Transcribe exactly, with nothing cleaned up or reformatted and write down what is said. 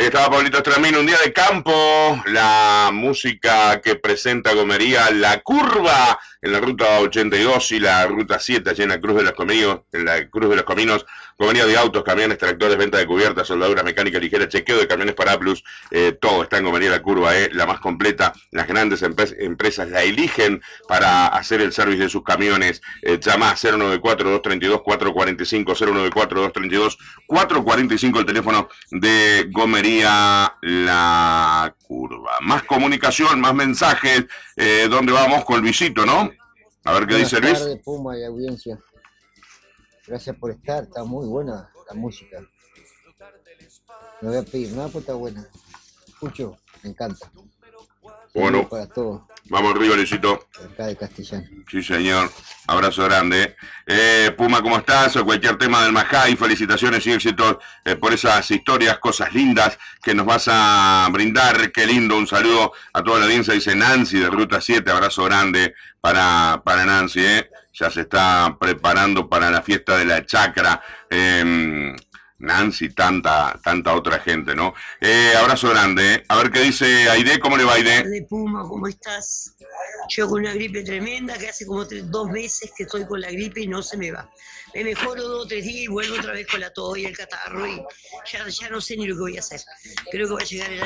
estaba Pablito Estramín, un día de campo, la música que presenta Gomería, La Curva, en la ruta ochenta y dos y la ruta siete, allá en la Cruz de los Cominos, en la Cruz de los Cominos, Gomería de autos, camiones, tractores, venta de cubiertas, soldaduras, mecánica ligera, chequeo de camiones para Plus, eh, todo está en Gomería La Curva, eh, la más completa. Las grandes empre- empresas la eligen para hacer el servicio de sus camiones. Eh, llama a cero nueve cuatro, dos tres dos, cuatro cuatro cinco, cero nueve cuatro, dos tres dos, cuatro cuatro cinco, el teléfono de Gomería La Curva. Más comunicación, más mensajes. Eh, ¿Dónde vamos con Luisito, no? A ver qué Buenas dice Luis. tardes, Puma y audiencia. Gracias por estar, está muy buena la música. No voy a pedir nada, pues está buena. Escucho, me encanta. Bueno, Saludos para todos. Vamos arriba, Luisito. Acá de Castellano. Sí, señor. Abrazo grande. Eh, Puma, ¿cómo estás? O cualquier tema del Majay, felicitaciones y éxitos eh, por esas historias, cosas lindas que nos vas a brindar. Qué lindo, un saludo a toda la audiencia, dice Nancy de Ruta siete. Abrazo grande para, para Nancy, ¿eh? Ya se está preparando para la fiesta de la chacra. Eh, Nancy, tanta, tanta otra gente, ¿no? Eh, abrazo grande, ¿eh? A ver qué dice Aide, ¿cómo le va Aide? De Puma, ¿cómo estás? Yo con una gripe tremenda, que hace como tres, dos meses que estoy con la gripe y no se me va. Me mejoro dos o tres días y vuelvo otra vez con la tos y el catarro y ya, ya no sé ni lo que voy a hacer. Creo que va a llegar el